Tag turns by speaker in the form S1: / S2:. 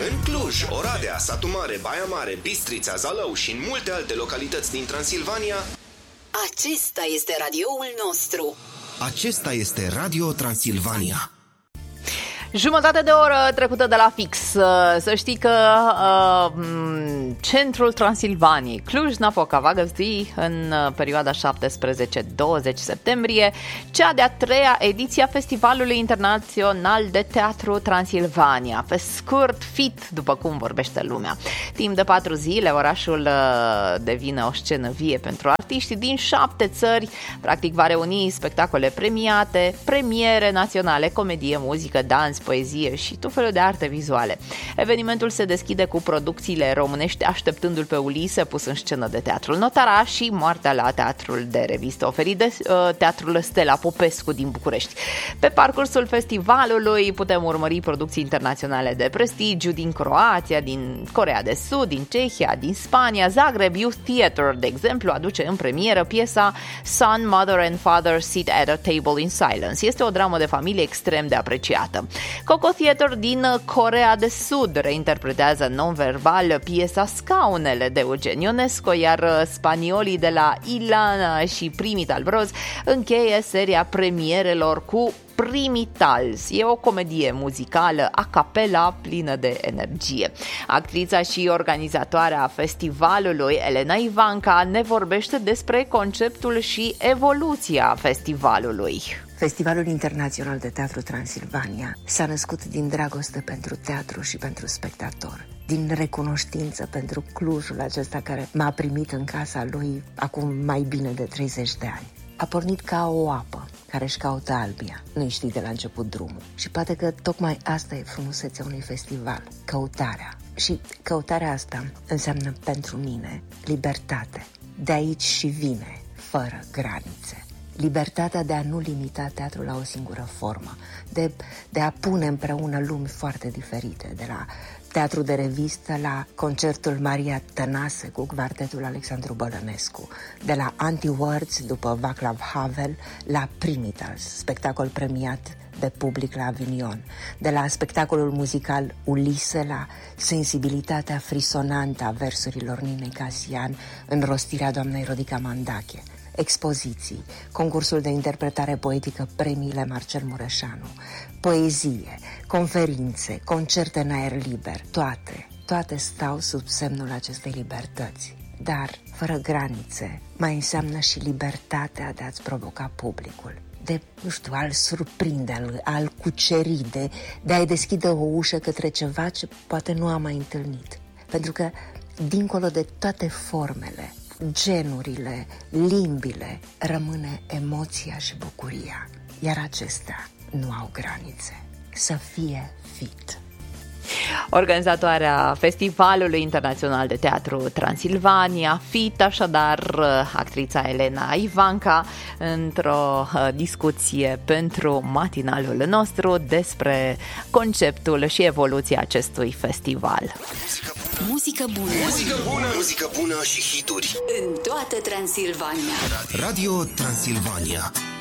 S1: În Cluj, Oradea, Satu Mare, Baia Mare, Bistrița, Zalău și în multe alte localități din Transilvania.
S2: Acesta este radioul nostru.
S1: Acesta este Radio Transilvania.
S3: Jumătate de oră trecută de la fix. Să știi că centrul Transilvaniei, Cluj-Napoca, va găzdui în perioada 17-20 septembrie cea de-a treia ediție a Festivalului Internațional de Teatru Transilvania, pe scurt FIT, după cum vorbește lumea. Timp de 4 zile, orașul devine o scenă vie pentru artiști din 7 țări. Practic va reuni spectacole premiate, premiere naționale, comedie, muzică, dans, poezie și tot felul de arte vizuale. Evenimentul se deschide cu producțiile românești Așteptându-l pe Ulise, pus în scenă de Teatrul Notara, și Moartea la Teatrul de Revistă, oferit de Teatrul Stella Popescu din București. Pe parcursul festivalului putem urmări producții internaționale de prestigiu din Croația, din Coreea de Sud, din Cehia, din Spania. Zagreb Youth Theatre, de exemplu, aduce în premieră piesa Son, Mother and Father Sit at a Table in Silence. Este o dramă de familie extrem de apreciată. Coco Theatre din Coreea de Sud reinterpretează non-verbal piesa Scaunele de Eugen Ionesco, iar spaniolii de la Ilana și Primital Bros încheie seria premierelor cu Primitals. E o comedie muzicală a capela plină de energie. Actrița și organizatoarea festivalului, Elena Ivanca, ne vorbește despre conceptul și evoluția festivalului.
S4: Festivalul Internațional de Teatru Transilvania s-a născut din dragoste pentru teatru și pentru spectator, din recunoștință pentru Clujul acesta care m-a primit în casa lui acum mai bine de 30 de ani. A pornit ca o apă care își caută albia. Nu știi de la început drumul. Și poate că tocmai asta e frumusețea unui festival, căutarea. Și căutarea asta înseamnă pentru mine libertate. De aici și vine, fără granițe. Libertatea de a nu limita teatrul la o singură formă, de a pune împreună lumi foarte diferite, de la teatru de revistă la concertul Maria Tănase cu quartetul Alexandru Bălănescu, de la Anti-Words după Václav Havel la Primitals, spectacol premiat de public la Avignon, de la spectacolul muzical Ulise la sensibilitatea frisonantă a versurilor Ninei Casian în rostirea doamnei Rodica Mandache, expoziții, concursul de interpretare poetică, premiile Marcel Mureșanu, poezie, conferințe, concerte în aer liber, toate stau sub semnul acestei libertăți. Dar, fără granițe, mai înseamnă și libertatea de a-ți provoca publicul, de, a-l surprinde, a-l cuceri, de a-i deschide o ușă către ceva ce poate nu am mai întâlnit. Pentru că, dincolo de toate formele, genurile, limbile, rămâne emoția și bucuria. Iar acestea nu au granițe. Să fie FIT.
S3: Organizatoarea Festivalului Internațional de Teatru Transilvania, FIT, așadar, actrița Elena Ivanca, într-o discuție pentru matinalul nostru despre conceptul și evoluția acestui festival.
S2: Muzică bună.
S1: Muzică bună, muzică bună și hituri
S2: în toată Transilvania.
S1: Radio Transilvania.